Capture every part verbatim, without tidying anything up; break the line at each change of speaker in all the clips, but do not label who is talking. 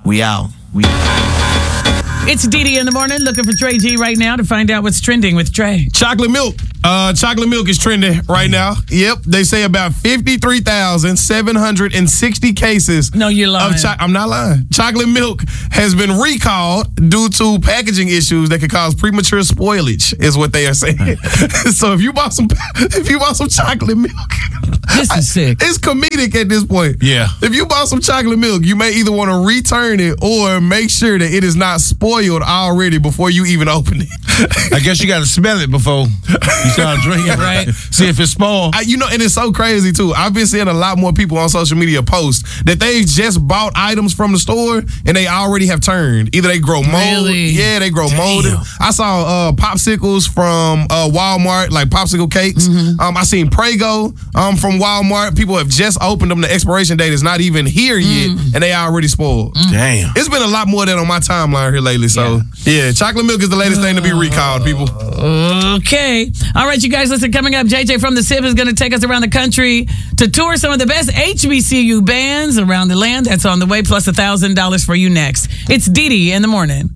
We out. We
It's Dee in the morning, looking for Trey G right now to find out what's trending with Trey.
Chocolate milk. Uh, chocolate milk is trending right now. Yep. They say about fifty-three thousand seven hundred sixty cases.
No, you're lying.
Of cho- I'm not lying. Chocolate milk has been recalled due to packaging issues that could cause premature spoilage, is what they are saying. So if you bought some, if you bought some chocolate milk,
this is sick.
It's comedic at this point.
Yeah.
If you bought some chocolate milk, you may either want to return it or make sure that it is not spoiled already before you even open it.
I guess you got to smell it before you start drinking, right? See if it's spoiled.
I, you know, and it's so crazy too. I've been seeing a lot more people on social media post that they just bought items from the store and they already have turned. Either they grow mold.
Really?
Yeah, they grow
Damn.
molded. I saw uh, popsicles from uh, Walmart, like popsicle cakes. Mm-hmm. Um, I seen Prego um, from Walmart. People have just opened them. The expiration date is not even here yet, mm. and they already spoiled.
Mm. Damn.
It's been a lot more of that on my timeline here lately. So, yeah, yeah chocolate milk is the latest uh, thing to be recalled, people.
Okay. All right, you guys, listen, coming up, J J from the Sip is going to take us around the country to tour some of the best H B C U bands around the land. That's on the way, plus one thousand dollars for you next. It's Dee in the morning.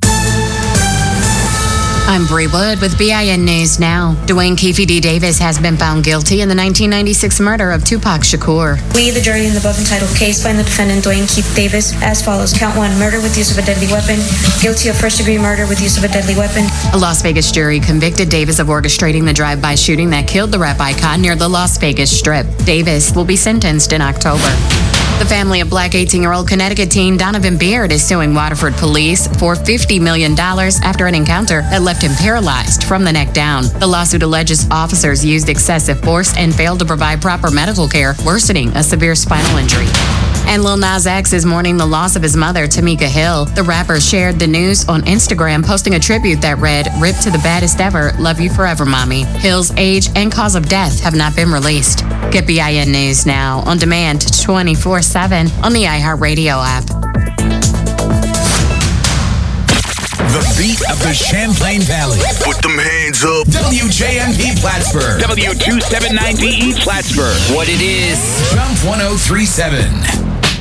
I'm Bree Wood with B I N News Now. Dwayne Keefe D. Davis has been found guilty in the nineteen ninety-six murder of Tupac Shakur.
We, the jury in the above entitled case, find the defendant Dwayne Keefe Davis as follows. Count one, murder with use of a deadly weapon. Guilty of first-degree murder with use of a deadly weapon.
A Las Vegas jury convicted Davis of orchestrating the drive-by shooting that killed the rap icon near the Las Vegas Strip. Davis will be sentenced in October. The family of black eighteen-year-old Connecticut teen Donovan Beard is suing Waterford police for fifty million dollars after an encounter that left him paralyzed from the neck down. The lawsuit alleges officers used excessive force and failed to provide proper medical care, worsening a severe spinal injury. And Lil Nas X is mourning the loss of his mother, Tamika Hill. The rapper shared the news on Instagram, posting a tribute that read, "Rip to the baddest ever, love you forever, mommy." Hill's age and cause of death have not been released. Get B I N News Now on demand twenty-four seven on the iHeartRadio app.
The beat of the Champlain Valley.
Put them hands up.
W J M P Plattsburgh.
W two seventy-nine D E Plattsburgh.
What it is. Jump one oh three seven.